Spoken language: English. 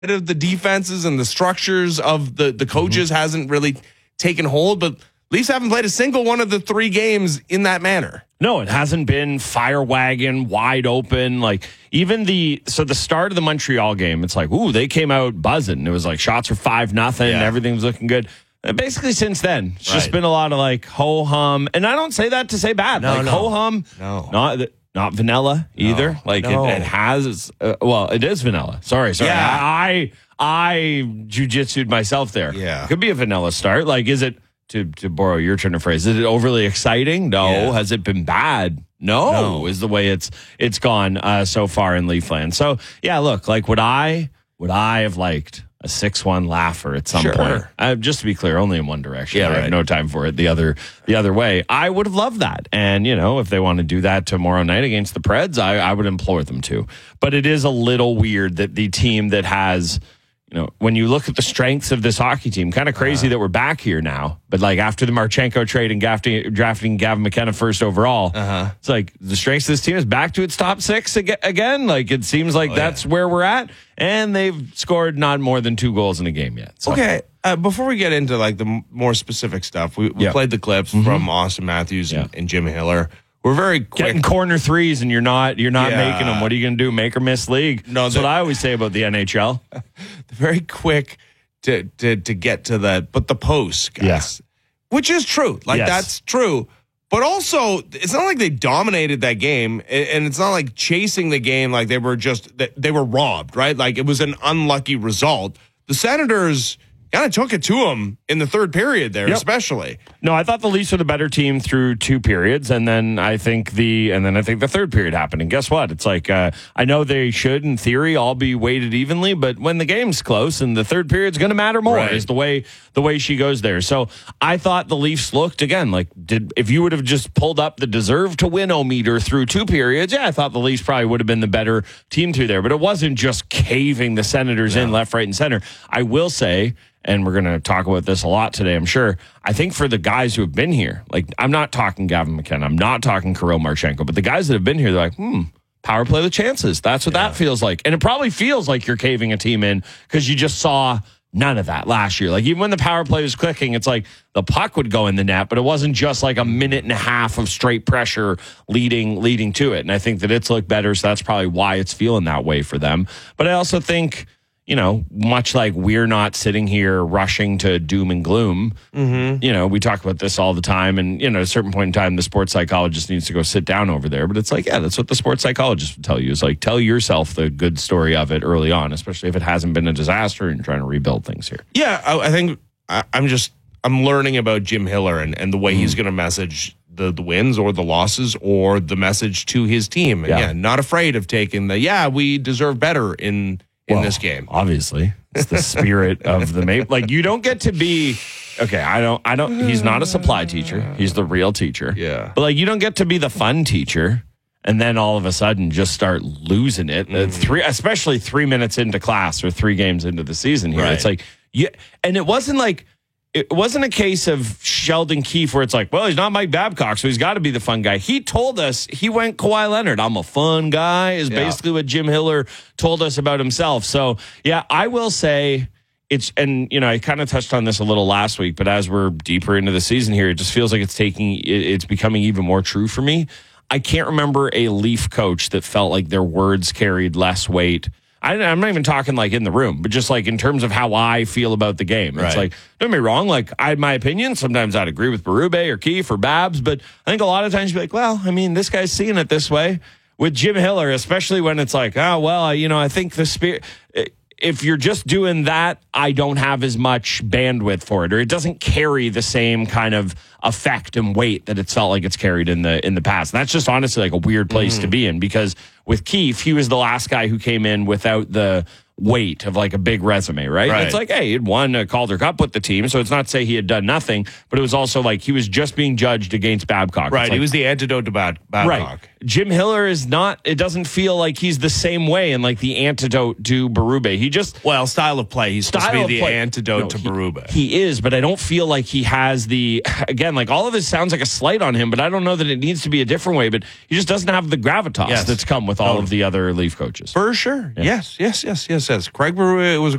of the defenses and the structures of the coaches hasn't really taken hold, but Leafs haven't played a single one of the 3 games in that manner. No, it hasn't been fire wagon, wide open. Like even the start of the Montreal game, it's like, ooh, they came out buzzing. It was like shots were 5-0. Everything was looking good. And basically since then, it's just been a lot of like ho-hum. And I don't say that to say bad. Ho-hum, not vanilla either. It has, it is vanilla. Sorry. Yeah. I jiu-jitsu'd myself there. Yeah. It could be a vanilla start. Like, is it, to borrow your turn of phrase, is it overly exciting? No. Yeah. Has it been bad? No. Is the way it's gone so far in Leafland. So, yeah, look, like would I have liked a 6-1 laugher at some point? Just to be clear, only in one direction. Yeah, I have no time for it the other way. I would have loved that. And, if they want to do that tomorrow night against the Preds, I would implore them to. But it is a little weird that the team that has, when you look at the strengths of this hockey team, kind of crazy that we're back here now. But like after the Marchenko trade and drafting Gavin McKenna first overall, it's like the strengths of this team is back to its top 6 again. Like it seems like that's where we're at. And they've scored not more than 2 goals in a game yet. So. Okay, before we get into like the more specific stuff, we played the clips from Austin Matthews and Jim Hiller. We're very quick. Getting corner threes and you're not making them. What are you going to do? Make or miss league? No, that's what I always say about the NHL. They're very quick to get to that, but the post, guys, which is true. Like that's true. But also, it's not like they dominated that game, and it's not like chasing the game like they were robbed, right? Like it was an unlucky result. The Senators kind of took it to them in the third period there, especially. No, I thought the Leafs were the better team through 2 periods, and then I think the third period happened. And guess what? It's like I know they should, in theory, all be weighted evenly, but when the game's close and the third period's going to matter more, is the way she goes there. So I thought the Leafs looked again like if you would have just pulled up the deserve to win-o-meter through 2 periods, I thought the Leafs probably would have been the better team through there. But it wasn't just caving the Senators in left, right, and center. I will say, and we're going to talk about this a lot today, I'm sure, I think for the guys who have been here, like I'm not talking Gavin McKenna, I'm not talking Kirill Marchenko, but the guys that have been here, they're like, power play with chances. That's what that feels like. And it probably feels like you're caving a team in because you just saw none of that last year. Like even when the power play was clicking, it's like the puck would go in the net, but it wasn't just like a minute and a half of straight pressure leading to it. And I think that it's looked better, so that's probably why it's feeling that way for them. But I also think, much like we're not sitting here rushing to doom and gloom, we talk about this all the time. And, at a certain point in time, the sports psychologist needs to go sit down over there. But it's like, that's what the sports psychologist would tell you is like, tell yourself the good story of it early on, especially if it hasn't been a disaster and you're trying to rebuild things here. Yeah, I think I'm learning about Jim Hiller and the way he's going to message the wins or the losses or the message to his team. And not afraid of taking we deserve better in this game. Obviously, it's the spirit of the Maple. Like you don't get to be I don't he's not a supply teacher. He's the real teacher. Yeah. But like you don't get to be the fun teacher and then all of a sudden just start losing it. Especially 3 minutes into class or 3 games into the season here. Right. It's like and it wasn't a case of Sheldon Keefe where it's like, well, he's not Mike Babcock, so he's got to be the fun guy. He told us, he went Kawhi Leonard. I'm a fun guy is basically what Jim Hiller told us about himself. So, I will say I kind of touched on this a little last week, but as we're deeper into the season here, it just feels like it's becoming even more true for me. I can't remember a Leaf coach that felt like their words carried less weight. I'm not even talking like in the room, but just like in terms of how I feel about the game. It's like, don't get me wrong, like I had my opinion. Sometimes I'd agree with Berube or Keefe or Babs, but I think a lot of times you'd be like, well, I mean, this guy's seeing it this way. With Jim Hiller, especially when it's like, I think the spirit... If you're just doing that, I don't have as much bandwidth for it, or it doesn't carry the same kind of effect and weight that it's felt like it's carried in the past. And that's just honestly like a weird place to be in, because with Keefe, he was the last guy who came in without the weight of like a big resume, right? It's like, hey, he'd won a Calder Cup with the team, so it's not to say he had done nothing, but it was also like he was just being judged against Babcock. Right, like, he was the antidote to Babcock. Right. Jim Hiller is not, it doesn't feel like he's the same way and like the antidote to Berube. He just... Well, style of play. He's supposed to be the antidote to Berube. He is, but I don't feel like he has the... Again, like all of this sounds like a slight on him, but I don't know that it needs to be a different way, but he just doesn't have the gravitas that's come with all of the other Leaf coaches. For sure. Yeah. Yes. Craig Berube was